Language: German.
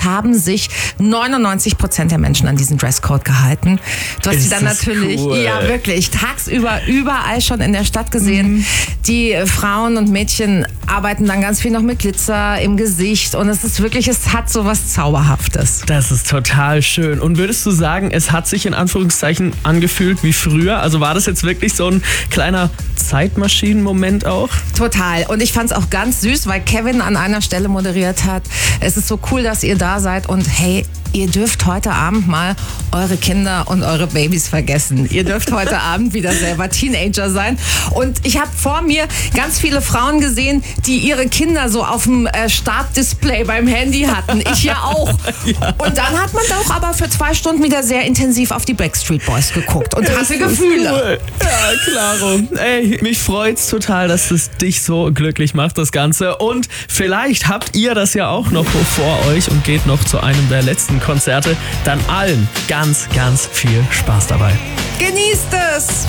haben sich 99% der Menschen an diesen Dresscode gehalten. Du hast sie dann natürlich, cool. ja wirklich, tagsüber überall schon in der Stadt gesehen. Die Frauen und Mädchen arbeiten dann ganz viel noch mit Glitzer im Gesicht und es hat so was Zauberhaftes. Das ist total schön. Und würdest du sagen, es hat sich in Anführungszeichen angefühlt wie früher? Also war das jetzt wirklich so ein kleiner Zeitmaschinen-Moment auch? Total. Und ich fand es auch ganz süß, weil Kevin an einer Stelle moderiert hat. Es ist so cool, dass ihr da seid und hey, ihr dürft heute Abend mal eure Kinder und eure Babys vergessen. Ihr dürft heute Abend wieder selber Teenager sein. Und ich habe vor mir ganz viele Frauen gesehen, die ihre Kinder so auf dem Startdisplay beim Handy hatten. Ich ja auch. Ja. Und dann hat man doch aber für 2 Stunden wieder sehr intensiv auf die Backstreet Boys geguckt und hatte Gefühle. Cool. Ja, klaro. Ey, mich freut's total, dass es dich so glücklich macht, das Ganze. Und vielleicht habt ihr das ja auch noch vor euch und geht noch zu einem der letzten Konzerte. Dann allen ganz, ganz viel Spaß dabei. Genießt es!